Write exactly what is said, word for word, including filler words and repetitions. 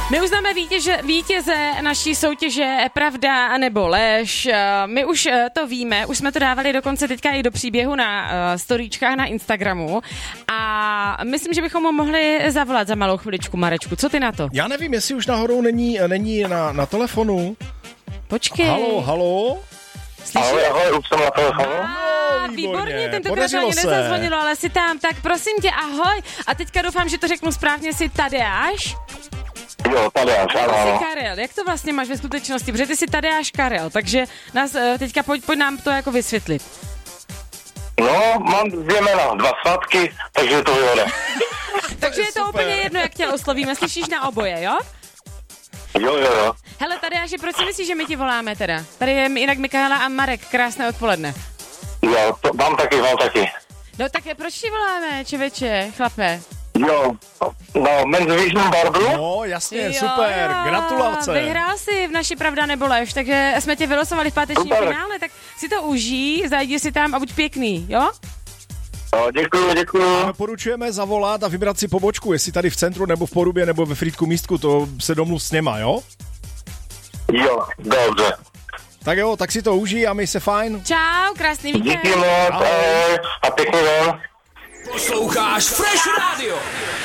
My uznáme vítěze, vítěze naší soutěže Pravda nebo lež. My už to víme, už jsme to dávali dokonce teďka i do příběhu na uh, storíčkách na Instagramu a myslím, že bychom ho mohli zavolat za malou chviličku. Marečku, co ty na to? Já nevím, jestli už náhodou není, není na, na telefonu. Počkej. Halo, halo? Slyšíš? Ahoj, ahoj, už jsem na telefonu. A, výborně, tentokrát ani nezazvonilo, ale si tam, tak prosím tě, ahoj. A teďka doufám, že to řeknu správně, si Tadeáš? Jo, Tadeáš, ano. Jsi Karel, jak to vlastně máš ve skutečnosti? Protože ty jsi Tadeáš Karel, takže nás teďka pojď, pojď nám to jako vysvětlit. No, mám dvě jména, dva svátky, takže to vyjde. Takže je to super. úplně jedno, jak tě oslovíme, slyšíš na oboje, jo? Jo, jo, jo. Hele, Tadeáši, proč si myslíš, že my ti voláme teda? Tady je jinak Michaela a Marek, krásné odpoledne. Jo, to, vám taky, vám taky. No tak proč ti voláme, čeveče, chlape? Jo, no, Men's Vision Barberu. No, jasně, super, gratulace. Vyhrál jsi v naší Pravda nebo lež, takže jsme tě vylosovali v pátečním Super. finále, tak si to užij, zajdi si tam a buď pěkný, jo? Jo, děkuju, děkuju. Poručujeme zavolat a vybrat si pobočku, jestli tady v centru, nebo v Porubě, nebo ve Frýdku Místku, to se domluv s něma, jo? Jo, dobře. Tak jo, tak si to užij a my se fajn. Čau, krásný víkend. Díky moc, ahoj a pěkný den. Posloucháš Fresh Radio.